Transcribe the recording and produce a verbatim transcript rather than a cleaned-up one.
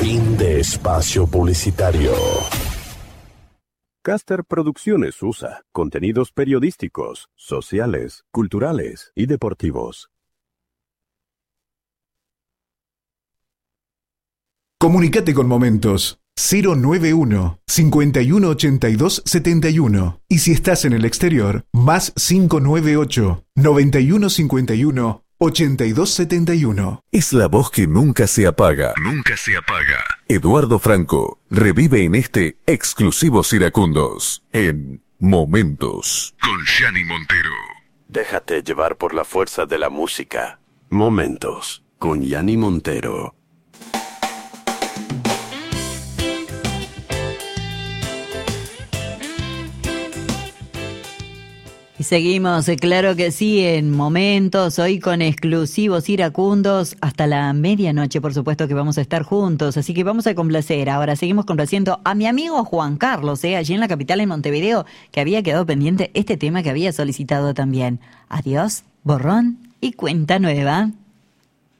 Fin de espacio publicitario. Caster Producciones U S A. Contenidos periodísticos, sociales, culturales y deportivos. Comunicate con Momentos cero nueve uno, cincuenta y uno ochenta y dos setenta y uno. Y si estás en el exterior, más cinco nueve ocho, noventa y uno cincuenta y uno ochenta y dos setenta y uno. Es la voz que nunca se apaga. Nunca se apaga. Eduardo Franco revive en este Exclusivos Iracundos en Momentos con Gianni Montero. Déjate llevar por la fuerza de la música. Momentos con Gianni Montero. Y seguimos, eh, claro que sí, en Momentos, hoy con Exclusivos Iracundos, hasta la medianoche, por supuesto que vamos a estar juntos, así que vamos a complacer. Ahora seguimos complaciendo a mi amigo Juan Carlos, eh, allí en la capital, en Montevideo, que había quedado pendiente este tema que había solicitado también. Adiós, borrón y cuenta nueva.